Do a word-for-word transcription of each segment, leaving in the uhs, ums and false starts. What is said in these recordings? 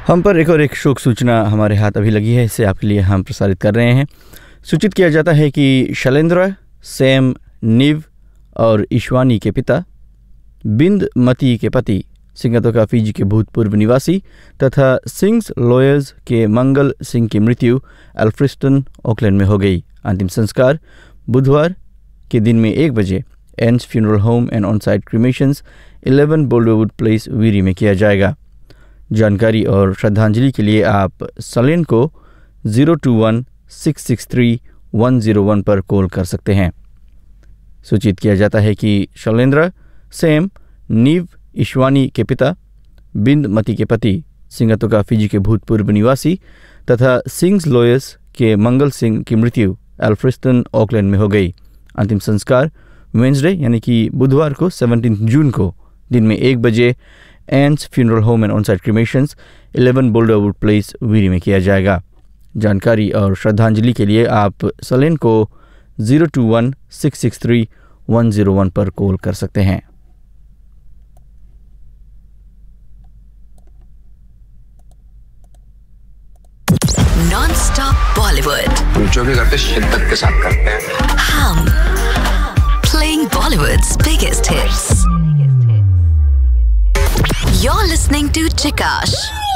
हम पर एक और एक शोक सूचना हमारे हाथ अभी लगी है, इसे आपके लिए हम प्रसारित कर रहे हैं। सूचित किया जाता है कि शैलेंद्र, सैम, निव और ईश्वानी के पिता, बिंद मती के पति, सिंगतोका फीजी के भूतपूर्व निवासी तथा सिंग्स लॉयर्स के मंगल सिंह की मृत्यु एल्फ्रिस्टन, ऑकलैंड में हो गई। अंतिम संस्कार बुधवार के दिन में एक बजे एंस funeral home and on site क्रीमेशंस eleven बोल्डरवुड place, Veeri में किया जाएगा। जानकारी और श्रद्धांजलि के लिए आप सलेन को zero two one six six three one zero one पर कॉल कर सकते हैं। सूचित किया जाता है कि शैलेंद्र, सैम, नीव, ईश्वानी के पिता, बिंद मती के पति, सिंगतोका फीजी के भूतपूर्व निवासी तथा सिंग्स लॉयर्स के मंगल सिंह की मृत्यु एल्फ्रिस्टन, ऑकलैंड में हो गई। अंतिम संस्कार वेंसडे यानी कि बुधवार को सत्रह जून को दिन में एक बजे एंस funeral home and on site क्रीमेशंस eleven बोल्डरवुड place, Veeri में किया जाएगा। जानकारी और श्रद्धांजलि के लिए आप सलेन को zero two one six six three one zero one पर कॉल कर सकते हैं। नॉन स्टॉप बॉलीवुड, जो भी करते शिद्दत के साथ करते हैं। हम playing Bollywoods biggest hits. You're listening to Chikash.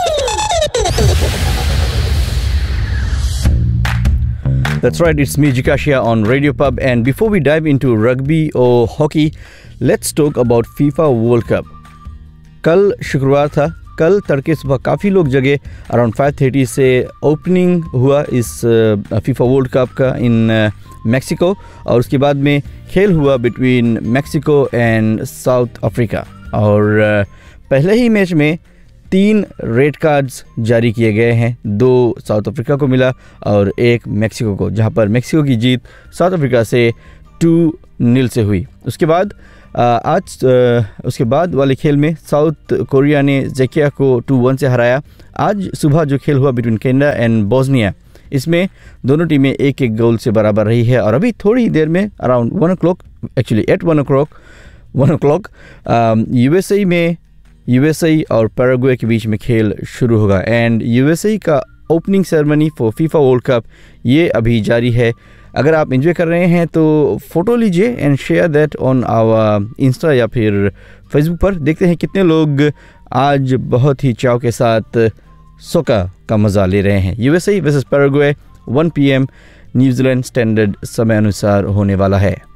That's right, it's me Jikash here on Radio Pub, and before we dive into rugby or hockey, let's talk about FIFA World Cup. कल शुक्रवार था, कल तड़के सुबह काफ़ी लोग जगे। Around five thirty से ओपनिंग हुआ इस फीफा वर्ल्ड कप का इन मैक्सिको, और उसके बाद में खेल हुआ between Mexico and south Africa. और uh, पहले ही मैच में तीन रेड कार्ड्स जारी किए गए हैं, दो साउथ अफ्रीका को मिला और एक मैक्सिको को, जहां पर मैक्सिको की जीत साउथ अफ्रीका से टू नील से हुई। उसके बाद आज उसके बाद वाले खेल में साउथ कोरिया ने ज़ेकिया को टू वन से हराया। आज सुबह जो खेल हुआ बिटवीन कनाडा एंड बोस्निया, इसमें दोनों टीमें एक एक गोल से बराबर रही है। और अभी थोड़ी ही देर में अराउंड वन ओ क्लॉक एक्चुअली एट वन ओ क्लॉक वन ओ क्लॉक यूएसए में यूएसए और पैराग्वे के बीच में खेल शुरू होगा। एंड यूएसए का opening ceremony for FIFA world cup ये अभी जारी है। अगर आप एंजॉय कर रहे हैं तो फ़ोटो लीजिए and share that on our Insta या फिर फेसबुक पर। देखते हैं कितने लोग आज बहुत ही चाव के साथ सोका का मज़ा ले रहे हैं। USA versus Paraguay one P M New Zealand standard समय अनुसार होने वाला है।